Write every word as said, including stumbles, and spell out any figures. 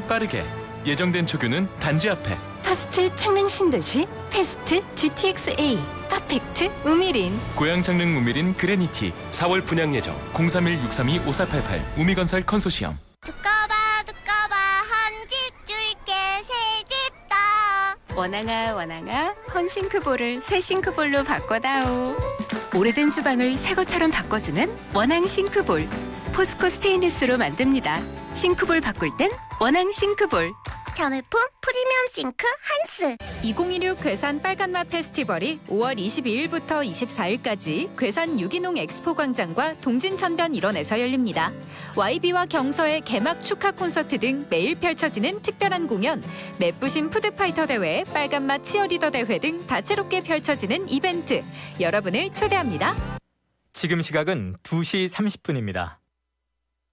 빠르게. 예정된 초교는 단지 앞에. 퍼스트 창릉 신도시 패스트 지티엑스에이 퍼펙트 우미린. 고양 창릉 우미린 그레니티. 사월 분양 예정. 공삼일 육삼이 오사팔팔 우미건설 컨소시엄. 두꺼봐 두꺼봐 한 집 줄게 새 집 더. 원앙아 원앙아 헌싱크볼을 새 싱크볼로 바꿔다오. 오래된 주방을 새 것처럼 바꿔주는 원앙 싱크볼. 포스코 스테인리스로 만듭니다. 싱크볼 바꿀 땐 원앙 싱크볼. 자매품 프리미엄 싱크 한스. 이천이십육 괴산 빨간맛 페스티벌이 오월 이십이일부터 이십사일까지 괴산 유기농 엑스포 광장과 동진천변 일원에서 열립니다. 와이비와 경서의 개막 축하 콘서트 등 매일 펼쳐지는 특별한 공연, 매부심 푸드파이터 대회, 빨간맛 치어리더 대회 등 다채롭게 펼쳐지는 이벤트. 여러분을 초대합니다. 지금 시각은 두 시 삼십 분입니다.